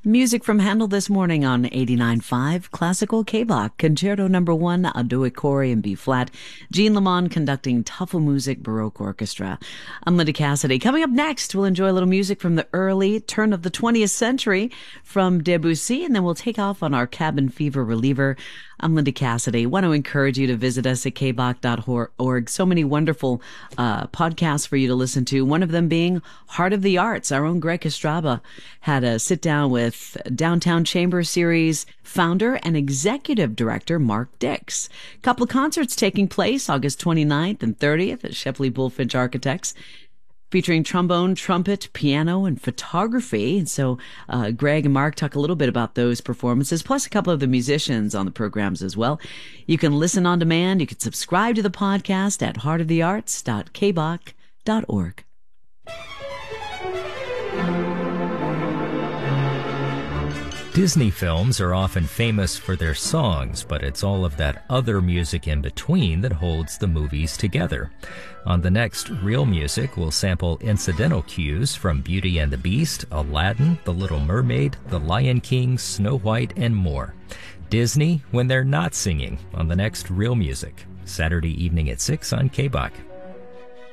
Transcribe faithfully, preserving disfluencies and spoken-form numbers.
Music from Handel this morning on eighty-nine point five Classical K-Bach, Concerto Number One, Due Cori in B flat. Jean Lamond conducting Tafelmusik Baroque Orchestra. I'm Linda Cassidy. Coming up next, we'll enjoy a little music from the early turn of the twentieth century from Debussy, and then we'll take off on our cabin fever reliever. I'm Linda Cassidy. Want to encourage you to visit us at k bach dot org. So many wonderful uh, podcasts for you to listen to. One of them being Heart of the Arts. Our own Greg Estrada had a sit down with Downtown Chamber Series founder and executive director Mark Dix. A couple of concerts taking place August twenty-ninth and thirtieth at Shepley Bullfinch Architects, featuring trombone, trumpet, piano, and photography. And so uh, Greg and Mark talk a little bit about those performances, plus a couple of the musicians on the programs as well. You can listen on demand. You can subscribe to the podcast at heart of the arts dot k bach dot org. Disney films are often famous for their songs, but it's all of that other music in between that holds the movies together. On the next Real Music, we'll sample incidental cues from Beauty and the Beast, Aladdin, The Little Mermaid, The Lion King, Snow White, and more. Disney when they're not singing on the next Real Music, Saturday evening at six on K-Bach.